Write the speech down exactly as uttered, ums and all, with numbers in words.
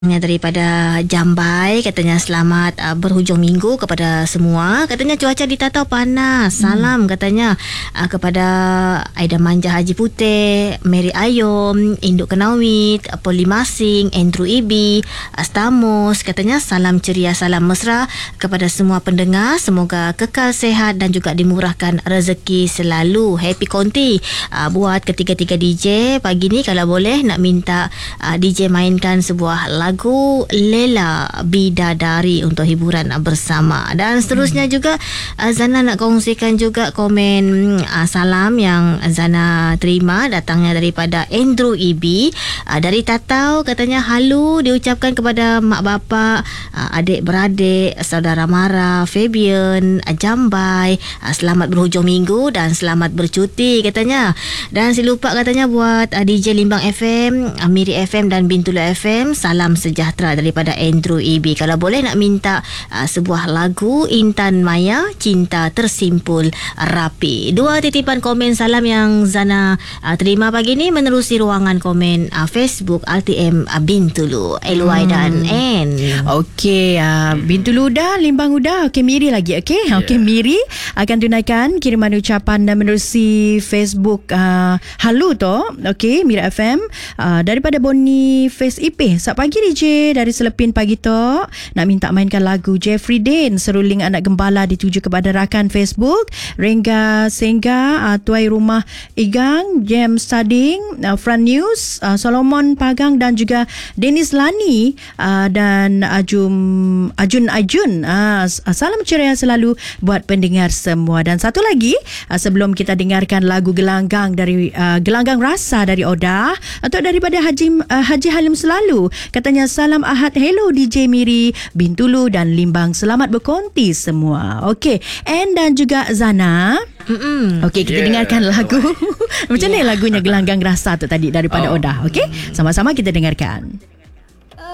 daripada Jambai, katanya selamat uh, berhujung minggu kepada semua. Katanya cuaca di Tatau panas. Salam hmm. katanya uh, kepada Aida Manja Haji Putih, Mary Ayom, Induk Kenawit, Poli Masing, Andrew Ibi, Astamos. Katanya salam ceria, salam mesra kepada semua pendengar. Semoga kekal sehat dan juga dimurahkan rezeki selalu. Happy Konti uh, buat ketiga-tiga D J pagi ni. Kalau boleh nak minta uh, D J mainkan sebuah lagu lagu Lela Bidadari untuk hiburan bersama. Dan seterusnya hmm. juga Zana nak kongsikan juga komen uh, salam yang Zana terima, datangnya daripada Andrew Ibi uh, dari Tatau. Katanya halu diucapkan kepada mak bapak, uh, adik-beradik, saudara mara, Fabian, uh, Jambai, uh, selamat berhujung minggu dan selamat bercuti katanya. Dan si lupa katanya buat uh, D J Limbang F M, uh, Miri F M dan Bintulu F M, salam sejahtera daripada Andrew Ibi. Kalau boleh nak minta uh, sebuah lagu Intan Maya, Cinta Tersimpul Rapi. Dua titipan komen salam yang Zana uh, terima pagi ni menerusi ruangan komen uh, Facebook R T M uh, Bintulu, L Y hmm. dan N. Okey, uh, Bintulu dah, Limbang udah. Okey, Miri lagi. Okey, yeah. Okey, Miri akan tunaikan kiriman ucapan dan menerusi Facebook uh, halu tu. Okey, Miri F M uh, daripada Boni Face I P. Sat pagi D J dari Selepin pagi tu nak minta mainkan lagu Jeffrey Dane, Seruling Anak Gembala, dituju kepada rakan Facebook Rengga Sengga, uh, Tuai Rumah Igang, James Sading, uh, Fran News, uh, Solomon Pagang dan juga Dennis Lani uh, dan Ajum Ajun Ajun. Uh, salam ceria selalu buat pendengar semua. Dan satu lagi uh, sebelum kita dengarkan lagu Gelanggang dari uh, Gelanggang Rasa dari Oda atau daripada Haji uh, Haji Halim Selalu. Katanya salam Ahad, hello D J Miri, Bintulu dan Limbang, selamat berkonti semua. Okey, Anne dan juga Zana. Mm-mm. Okey, kita yeah. dengarkan lagu. Macam yeah. mana lagunya Gelanggang Rasa tu tadi daripada oh. Oda. Okey, sama-sama kita dengarkan.